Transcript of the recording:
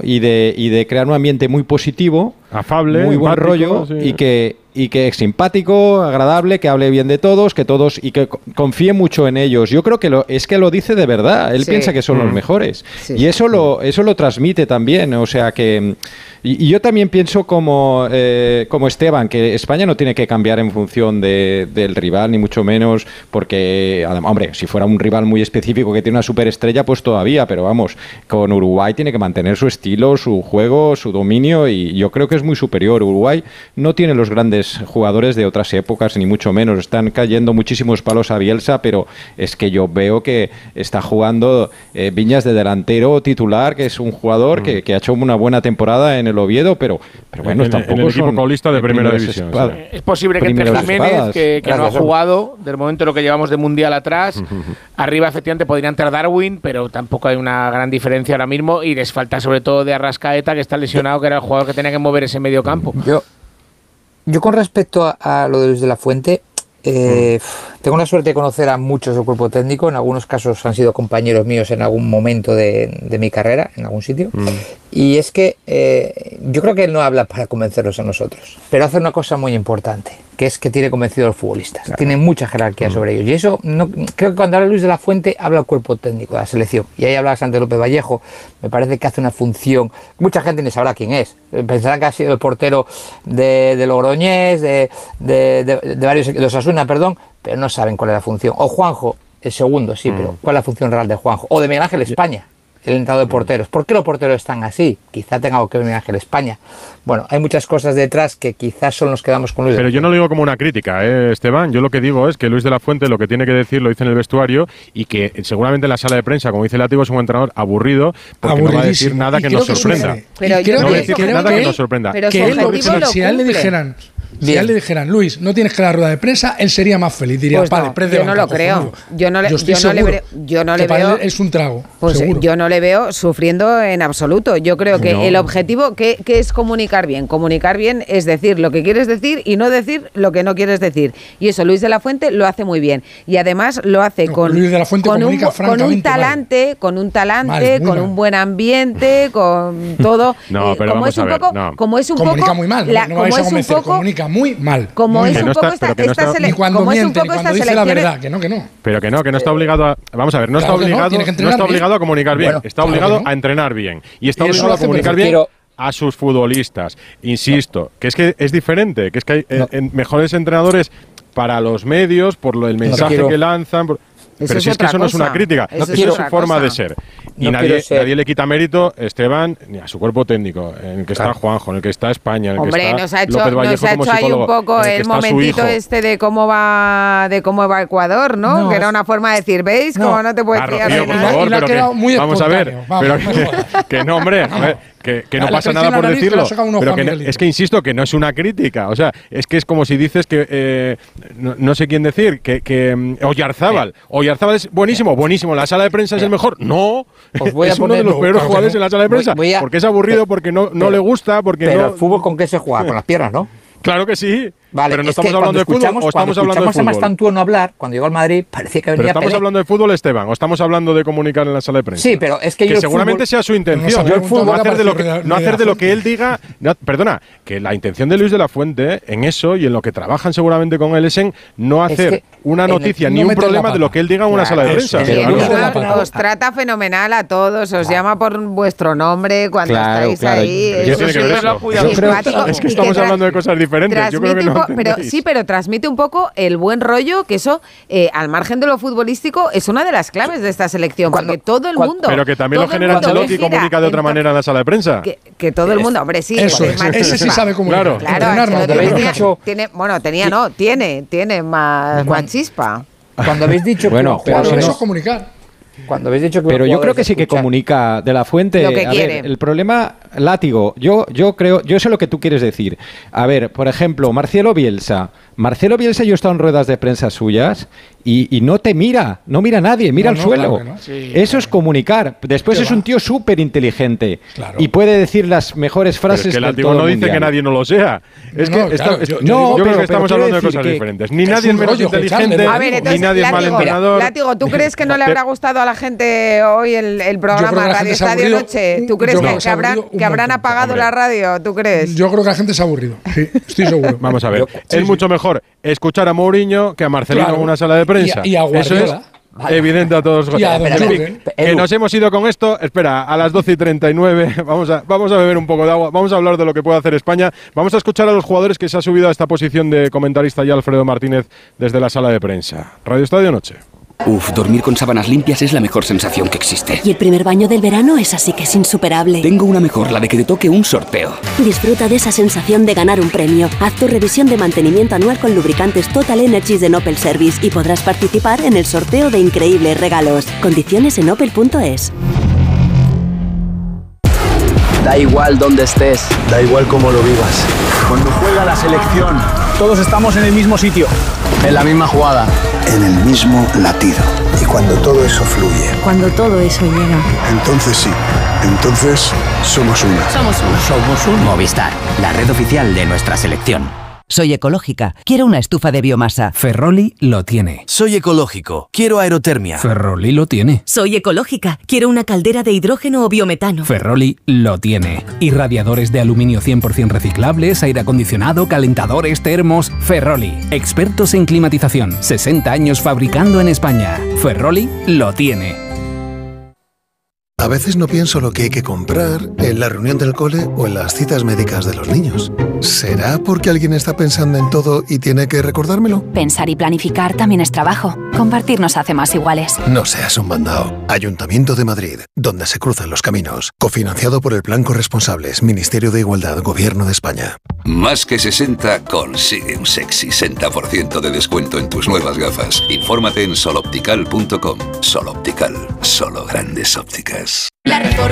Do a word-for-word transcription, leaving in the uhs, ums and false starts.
y de, y de crear un ambiente muy positivo, afable, muy buen empático, rollo, sí. y que y que es simpático, agradable, que hable bien de todos, que todos y que confíe mucho en ellos. Yo creo que lo, es que lo dice de verdad. Él Sí. piensa que son Mm. los mejores. Sí, y sí, eso sí. lo eso lo transmite también. O sea que y, y yo también pienso como eh, como Esteban, que España no tiene que cambiar en función de, del rival, ni mucho menos, porque además, hombre, si fuera un rival muy específico que tiene una superestrella, pues todavía, pero vamos, con Uruguay tiene que mantener su estilo, su juego, su dominio, y yo creo que es muy superior. Uruguay no tiene los grandes jugadores de otras épocas, ni mucho menos. Están cayendo muchísimos palos a Bielsa, pero es que yo veo que está jugando eh, Viñas de delantero titular, que es un jugador mm. que, que ha hecho una buena temporada en el Oviedo, pero, pero bueno, en, tampoco en el equipo son colista de primera división. Espada. Sí. Es posible que entre Primeros Jiménez, espadas. que, que no ha Gracias, jugado, del momento de lo que llevamos de Mundial atrás, arriba efectivamente podría entrar Darwin, pero tampoco hay una gran diferencia ahora mismo, y les falta sobre todo de Arrascaeta, que está lesionado, que era el jugador que tenía que mover ese medio campo. Yo, yo con respecto a, a lo de Luis de la Fuente, eh, mm. tengo la suerte de conocer a muchos del cuerpo técnico. En algunos casos han sido compañeros míos en algún momento de, de mi carrera, en algún sitio. Mm. Y es que eh, yo creo que él no habla para convencerlos a nosotros, pero hace una cosa muy importante, que es que tiene convencido a los futbolistas. Claro. Tiene mucha jerarquía mm. sobre ellos. Y eso, no, creo que cuando habla Luis de la Fuente, habla el cuerpo técnico de la selección. Y ahí habla Santos López Vallejo. Me parece que hace una función. Mucha gente ni sabrá quién es. Pensarán que ha sido el portero de, de Logroñés, de, de, de, de varios de Osasuna, perdón, pero no saben cuál es la función. O Juanjo, el segundo, sí, mm. pero ¿cuál es la función real de Juanjo? O de Miguel Ángel España, el entrenador de porteros. ¿Por qué los porteros están así? Quizá tenga algo que ver Miguel Ángel España. Bueno, hay muchas cosas detrás que quizás son los que damos con Luis. Pero yo no lo digo como una crítica, ¿eh, Esteban? Yo lo que digo es que Luis de la Fuente lo que tiene que decir lo dice en el vestuario, y que seguramente en la sala de prensa, como dice Látigo, es un entrenador aburrido, porque no va a decir nada que nos sorprenda. Pero no va a decir creo nada que, que nos sorprenda. Pero que él, si, si a él le dijeran... Si a él le dijeran, Luis, no tienes que dar rueda de prensa, él sería más feliz. Diría, pues vale, no, prende yo no banca, lo creo. Yo no le, yo estoy yo no le, seguro yo no que le para veo. él es un trago. Pues seguro. yo no le veo sufriendo en absoluto. Yo creo que no. el objetivo, ¿qué, ¿qué es comunicar bien? Comunicar bien es decir lo que quieres decir y no decir lo que no quieres decir. Y eso Luis de la Fuente lo hace muy bien. Y además lo hace no, con, Luis de la Fuente con, un, con un talante, mal. con un talante, mal, con mal. un buen ambiente, con todo. No, eh, pero como vamos es un a ver, poco, no. como es un comunica poco, muy mal. La, no como vais a es convencer, un poco, comunica muy mal. Como muy es mal. un no poco está, esta, que no esta está, sele- ni cuando como miente, es un poco ni cuando esta dice la selección. verdad, que no, que no. Pero que no, que no está obligado a... Vamos a ver, no claro está obligado, no, tiene que no está bien. obligado a comunicar bien, Bueno, está claro obligado no. a entrenar bien. Y está Y eso obligado lo a hace comunicar perfecto. bien Pero, a sus futbolistas. Insisto, que es que es diferente, que es que hay no. eh, en mejores entrenadores para los medios, por lo del mensaje quiero. que lanzan... Por, Eso pero es si es que otra eso no es una cosa. crítica, Eso eso es es otra su forma cosa. de ser. Y No nadie, quiero ser- nadie le quita mérito, Esteban, ni a su cuerpo técnico, en el que está Claro. Juanjo, en el que está España, en el Hombre, que está nos ha hecho, López Vallejo nos ha como hecho ahí un psicólogo, poco en el que el está su momentito hijo. este de cómo va de cómo va Ecuador, ¿no? No, que era es- una forma de decir, ¿veis? No. Cómo no te puedes Ah, fiar Rocío, de por nada. favor, Y le ha pero quedado que, muy vamos a ver, espontáneo. Vamos, pero vamos. que, que no, hombre, a ver, que, que no Le ha pasa crecido nada la por nariz, decirlo, le ha sacado un ojo pero a que, no- Miguelito. es que insisto que no es una crítica, o sea, es que es como si dices que, eh, no, no sé quién decir, que, que um, Oyarzábal, Oyarzábal es buenísimo, buenísimo, la sala de prensa es el mejor, no, Os voy a es uno de poner- los no, peores claro que jugadores no. en la sala de Voy- prensa, voy a- porque es aburrido, porque no, no pero- le gusta, porque pero no... el fútbol, ¿con qué se juega? Con las piernas, ¿no? Claro que sí, Vale, pero no es estamos que hablando de cuando fútbol escuchamos- o estamos cuando hablando de escuchamos a fútbol. Mastantuono hablar, cuando llegó al Madrid, parecía que Pero venía estamos Pelé. hablando de fútbol, Esteban, o estamos hablando de comunicar en la sala de prensa. Sí, pero es que yo que el seguramente fútbol- sea su No intención. sabemos, Yo el fútbol no hacer de lo que, parecido no de- de hacer de lo la que él diga. No, perdona, que la intención de Luis de la Fuente en eso y en lo que trabajan seguramente con él es en no Es hacer que una en el- noticia no ni un meter la problema de pata. lo que él diga en una Claro, sala de eso, prensa. en el Y Luis de la encima Fuente- os trata fenomenal a todos, os llama por vuestro nombre cuando Claro, estáis claro. ahí. ¿Qué Eso tiene que sí, ver es lo eso? cuidado. Yo creo- Simpático, es que y estamos tra- hablando de cosas diferentes. Yo creo que transmite no un po- pero entendéis. sí, pero transmite un poco el buen rollo, que eso, eh, al margen de lo futbolístico, es una de las claves de esta selección, Cuando- porque todo el cuando- mundo... Pero que también lo todo el genera mundo Ancelotti y gira comunica de otra en tor- manera en la sala de prensa. Que, que todo el mundo, hombre, sí. Eso pues es, más ese sí chispa. sabe comunicar. Claro. Claro, Entrenarnos, Ancelotti habéis tiene, dicho- tiene- bueno, tenía no, tiene, tiene más, más chispa. Cuando habéis dicho Bueno, que pero los Pero jugadores- eso es comunicar. cuando habéis dicho que Pero los yo creo jugadores que sí que escuchan- comunica de la Fuente. Lo que A quiere. ver, el problema, Látigo, yo, yo creo, yo sé lo que tú quieres decir. A ver, por ejemplo, Marcelo Bielsa. Marcelo Bielsa, yo he estado en ruedas de prensa suyas y, y no te mira, no mira a nadie, mira no, al no, suelo. Claro no. sí, Eso claro. es comunicar. Después es va? un tío súper inteligente claro. y puede decir las mejores frases. Pero es que el Látigo no dice mundial. que nadie no lo sea. Es no, que claro, está, yo, yo, yo creo que estamos hablando de cosas que diferentes. Ni nadie es menos inteligente, a ver, entonces, ni nadie es mal entrenador. Látigo, ¿tú crees que no le habrá gustado a la gente hoy el, el programa Radio Estadio Noche? ¿Tú crees que, que habrán, que habrán apagado la radio? ¿Tú crees? Yo creo que la gente se ha aburrido. Sí, estoy seguro. Vamos a ver. Es mucho mejor escuchar a Mourinho que a Marcelino claro. en una sala de prensa. Y a, y a Guardiola. Eso es vale. evidente a todos. Y a en fin, que nos hemos ido con esto. Espera, a las doce y treinta y nueve vamos a, vamos a beber un poco de agua. Vamos a hablar de lo que puede hacer España. Vamos a escuchar a los jugadores que se ha subido a esta posición de comentarista ya Alfredo Martínez desde la sala de prensa. Radio Estadio Noche. Uf, dormir con sábanas limpias es la mejor sensación que existe. Y el primer baño del verano es así que es insuperable. Tengo una mejor, la de que te toque un sorteo. Disfruta de esa sensación de ganar un premio. Haz tu revisión de mantenimiento anual con lubricantes Total Energies de Opel Service y podrás participar en el sorteo de increíbles regalos. Condiciones en opel punto es. Da igual dónde estés. Da igual cómo lo vivas. Cuando juega la selección, todos estamos en el mismo sitio, en la misma jugada, en el mismo latido. Y cuando todo eso fluye, cuando todo eso llega, entonces sí, entonces somos uno. Somos uno. Somos un Movistar, la red oficial de nuestra selección. Soy ecológica, quiero una estufa de biomasa. Ferroli lo tiene. Soy ecológico, quiero aerotermia. Ferroli lo tiene. Soy ecológica, quiero una caldera de hidrógeno o biometano. Ferroli lo tiene. Irradiadores de aluminio cien por ciento reciclables, aire acondicionado, calentadores, termos. Ferroli, expertos en climatización, sesenta años fabricando en España. Ferroli lo tiene. A veces no pienso lo que hay que comprar en la reunión del cole o en las citas médicas de los niños. ¿Será porque alguien está pensando en todo y tiene que recordármelo? Pensar y planificar también es trabajo. Compartir nos hace más iguales. No seas un mandao. Ayuntamiento de Madrid, donde se cruzan los caminos. Cofinanciado por el Plan Corresponsables, Ministerio de Igualdad, Gobierno de España. Más que sesenta consigue un sexy sesenta por ciento de descuento en tus nuevas gafas. Infórmate en soloptical punto com. Soloptical, solo grandes ópticas. La reforma